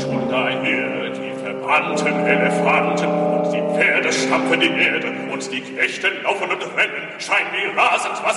schon daher die verbannten Elefanten und die Pferde stampfen die Erde und die Knechte laufen und rennen, scheinen wie rasend, was